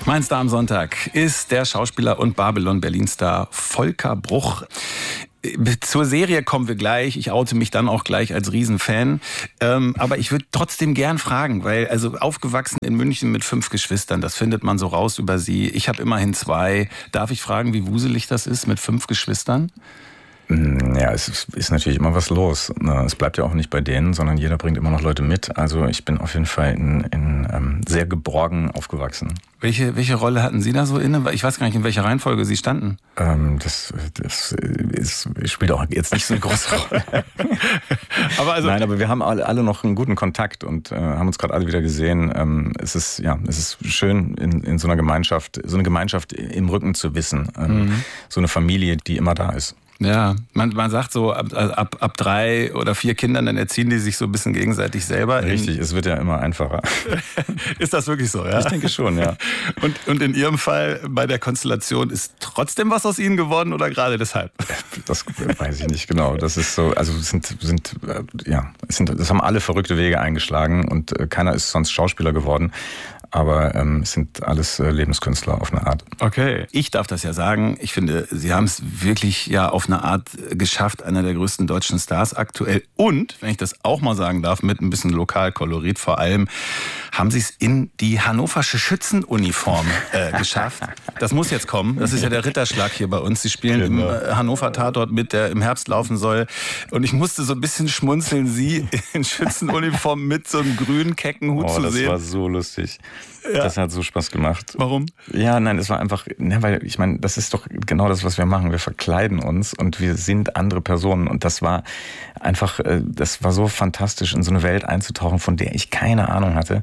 Mein Star am Sonntag ist der Schauspieler und Babylon-Berlin-Star Volker Bruch. Zur Serie kommen wir gleich. Ich oute mich dann auch gleich als Riesenfan. Aber ich würde trotzdem gern fragen, weil also aufgewachsen in München mit 5 Geschwistern, das findet man so raus über Sie. Ich habe immerhin 2. Darf ich fragen, wie wuselig das ist mit 5 Geschwistern? Ja, es ist natürlich immer was los. Es bleibt ja auch nicht bei denen, sondern jeder bringt immer noch Leute mit. Also ich bin auf jeden Fall in sehr geborgen aufgewachsen. Welche Rolle hatten Sie da so inne? Ich weiß gar nicht, in welcher Reihenfolge Sie standen. Das spielt auch jetzt nicht so eine große Rolle. Nein, aber wir haben alle noch einen guten Kontakt und haben uns gerade alle wieder gesehen. Es ist schön, in so einer Gemeinschaft, so eine Gemeinschaft im Rücken zu wissen. So eine Familie, die immer da ist. Ja, man sagt so, ab 3 oder 4 Kindern, dann erziehen die sich so ein bisschen gegenseitig selber. Richtig, es wird ja immer einfacher. Ist das wirklich so, ja? Ich denke schon, ja. Und in Ihrem Fall bei der Konstellation ist trotzdem was aus Ihnen geworden oder gerade deshalb? Das weiß ich nicht genau. Das ist so, also das haben alle verrückte Wege eingeschlagen und keiner ist sonst Schauspieler geworden. Aber es sind alles Lebenskünstler auf eine Art. Okay, ich darf das ja sagen. Ich finde, Sie haben es wirklich ja auf eine Art geschafft, einer der größten deutschen Stars aktuell. Und, wenn ich das auch mal sagen darf, mit ein bisschen Lokalkolorit vor allem, haben Sie es in die hannoversche Schützenuniform geschafft. Das muss jetzt kommen. Das ist ja der Ritterschlag hier bei uns. Sie spielen im Hannover-Tatort mit, der im Herbst laufen soll. Und ich musste so ein bisschen schmunzeln, Sie in Schützenuniform mit so einem grünen, kecken Hut zu sehen. Das war so lustig. Ja. Das hat so Spaß gemacht. Warum? Ja, nein, es war einfach, weil ich meine, das ist doch genau das, was wir machen. Wir verkleiden uns und wir sind andere Personen. Und das war einfach, das war so fantastisch, in so eine Welt einzutauchen, von der ich keine Ahnung hatte.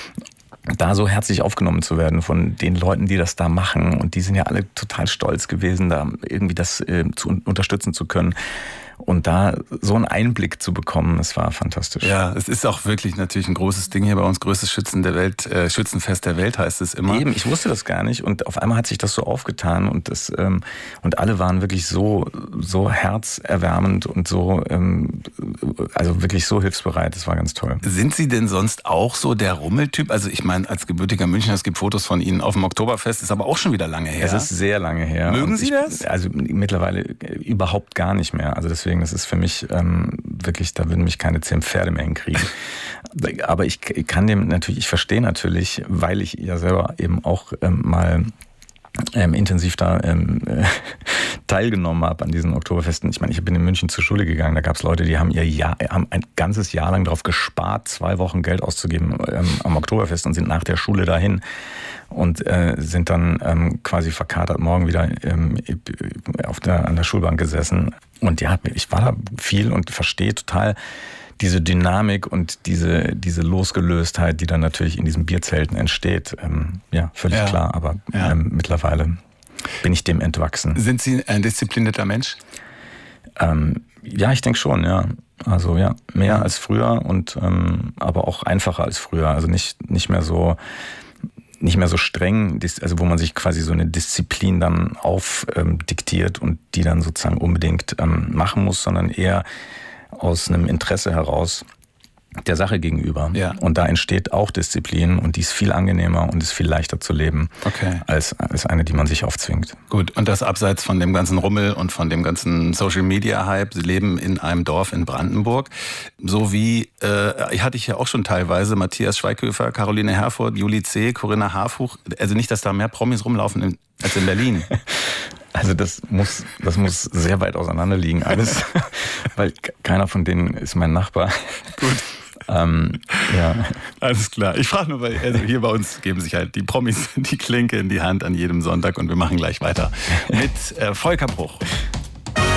Da so herzlich aufgenommen zu werden von den Leuten, die das da machen. Und die sind ja alle total stolz gewesen, da irgendwie das unterstützen zu können. Und da so einen Einblick zu bekommen, das war fantastisch. Ja, es ist auch wirklich natürlich ein großes Ding hier bei uns, größtes Schützenfest der Welt heißt es immer. Eben, ich wusste das gar nicht und auf einmal hat sich das so aufgetan und und alle waren wirklich so herzerwärmend und so, also wirklich so hilfsbereit, das war ganz toll. Sind Sie denn sonst auch so der Rummeltyp? Also ich meine, als gebürtiger Münchner, es gibt Fotos von Ihnen auf dem Oktoberfest, ist aber auch schon wieder lange her. Es ist sehr lange her. Mögen Sie das? Also mittlerweile überhaupt gar nicht mehr. Also deswegen, das ist für mich wirklich, da würden mich keine 10 Pferde mehr hinkriegen. Aber ich verstehe natürlich, weil ich ja selber eben auch mal intensiv da teilgenommen habe an diesen Oktoberfesten. Ich meine, ich bin in München zur Schule gegangen, da gab es Leute, die haben ein ganzes Jahr lang darauf gespart, 2 Wochen Geld auszugeben am Oktoberfest und sind nach der Schule dahin und sind dann quasi verkatert morgen wieder an der Schulbank gesessen. Und ja, ich war da viel und verstehe total diese Dynamik und diese Losgelöstheit, die dann natürlich in diesen Bierzelten entsteht. Völlig klar, aber mittlerweile bin ich dem entwachsen. Sind Sie ein disziplinierter Mensch? Ja, ich denke schon, ja. Also ja, mehr als früher und aber auch einfacher als früher. Also nicht mehr so streng, also wo man sich quasi so eine Disziplin dann aufdiktiert und die dann sozusagen unbedingt machen muss, sondern eher aus einem Interesse heraus der Sache gegenüber. Ja. Und da entsteht auch Disziplin und die ist viel angenehmer und ist viel leichter zu leben als eine, die man sich aufzwingt. Gut, und das abseits von dem ganzen Rummel und von dem ganzen Social-Media-Hype. Sie leben in einem Dorf in Brandenburg. So wie, hatte ich ja auch schon teilweise, Matthias Schweighöfer, Caroline Herfurth, Julie C., Corinna Harfuch. Also nicht, dass da mehr Promis rumlaufen als in Berlin. Also das muss sehr weit auseinander liegen alles, weil keiner von denen ist mein Nachbar. Gut. Ja. Alles klar. Ich frage nur, weil hier bei uns geben sich halt die Promis die Klinke in die Hand an jedem Sonntag und wir machen gleich weiter mit Volker Bruch.